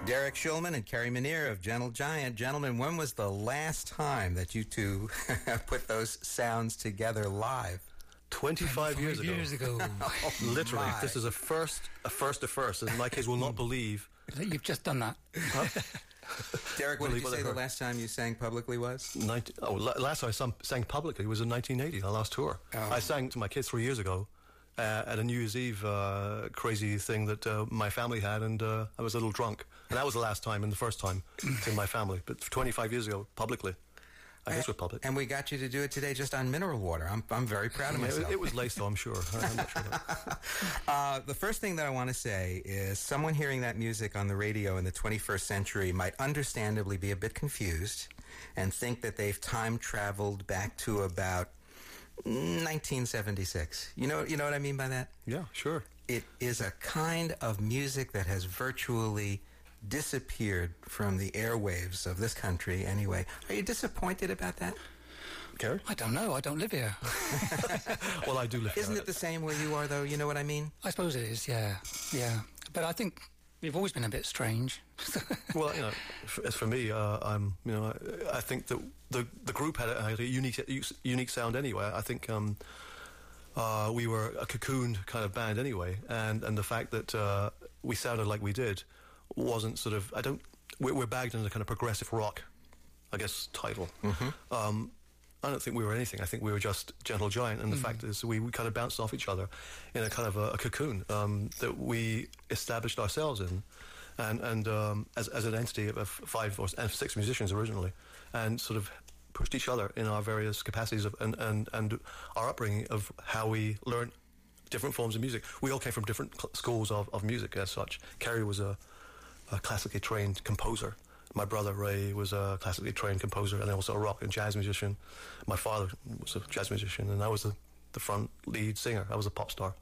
Derek Shulman and Kerry Minnear of Gentle Giant. Gentlemen, when was the last time that you two put those sounds together live? 25 years ago. Literally, my. This is a first, and my kids will not believe You've just done that. Derek, what did you say the last time you sang publicly was? Last time I sang publicly was in 1980, the last tour. Oh. I sang to my kids 3 years ago at a New Year's Eve crazy thing that my family had, and I was a little drunk. And that was the last time and the first time in my family. But 25 years ago, publicly. I guess we're public. And we got you to do it today just on mineral water. I'm very proud of myself. It was laced, though, I'm sure. I'm not sure. The first thing that I want to say is someone hearing that music on the radio in the 21st century might understandably be a bit confused and think that they've time traveled back to about 1976. You know what I mean by that? Yeah, sure. It is a kind of music that has virtually disappeared from the airwaves of this country anyway. Are you disappointed about that? Kerry? I don't know. I don't live here. Well, I do live here. Isn't it the same where you are, though? You know what I mean? I suppose it is, yeah. But I think we've always been a bit strange. Well, as for me, I think that the group had a unique sound anyway. I think we were a cocooned kind of band anyway, and the fact that we sounded like we did wasn't sort of, we're bagged in a kind of progressive rock, I guess, title. Mm-hmm. I don't think we were anything. I think we were just Gentle Giant, and the fact is we kind of bounced off each other in a kind of a cocoon that we established ourselves in, and as an entity of 5 or 6 musicians originally, and sort of pushed each other in our various capacities and our upbringing of how we learned different forms of music. We all came from different schools of music as such. Kerry was a classically trained composer. My brother Ray was a classically trained composer and also a rock and jazz musician. My father was a jazz musician, and I was the front lead singer. I was a pop star.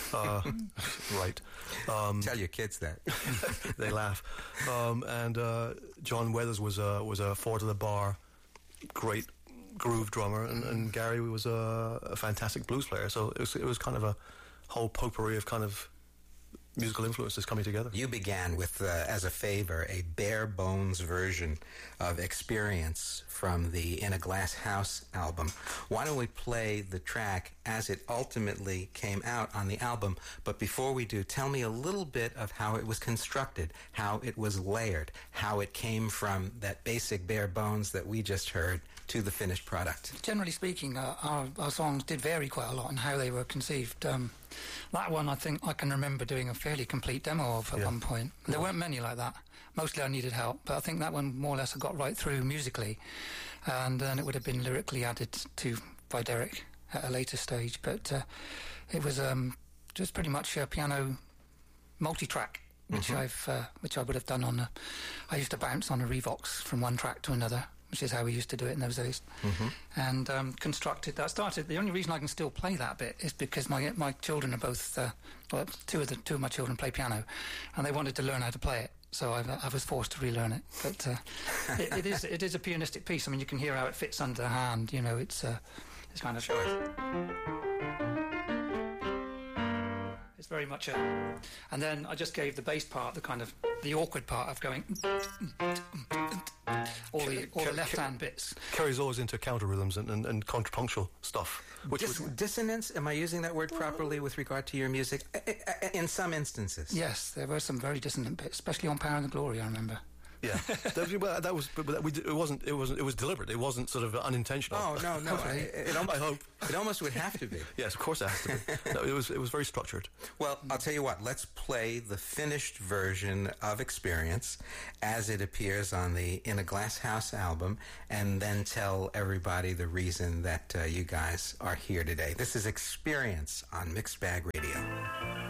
Right. Tell your kids that. They laugh. And John Weathers was a four to the bar, great groove drummer, and Gary was a fantastic blues player. So it was kind of a whole potpourri of kind of musical influences coming together. You began with, as a favor, a bare bones version of Experience from the In a Glass House album. Why don't we play the track as it ultimately came out on the album? But before we do, tell me a little bit of how it was constructed, how it was layered, how it came from that basic bare bones that we just heard to the finished product. Generally speaking, our songs did vary quite a lot in how they were conceived. That one, I think I can remember doing a fairly complete demo of at one point. There weren't many like that. Mostly I needed help, but I think that one more or less I got right through musically, and then it would have been lyrically added to by Derek at a later stage. But it was just pretty much a piano multi-track, which I would have done on I used to bounce on a Revox from one track to another, which is how we used to do it in those days, and constructed that. The only reason I can still play that bit is because my children are both, two of my children play piano, and they wanted to learn how to play it, so I was forced to relearn it. But it is a pianistic piece. I mean, you can hear how it fits under the hand. It's kind of It's very much and then I just gave the bass part the awkward part of going all the left hand bits. Kerry's always into counter rhythms and contrapunctual stuff. Dissonance? Am I using that word properly with regard to your music? In some instances, yes, there were some very dissonant bits, especially on Power and the Glory. I remember. Yeah, it was deliberate. It wasn't sort of unintentional. Oh no! I hope it almost would have to be. Yes, of course it has to be. No, it was very structured. Well, I'll tell you what. Let's play the finished version of Experience as it appears on the In a Glass House album, and then tell everybody the reason that you guys are here today. This is Experience on Mixed Bag Radio.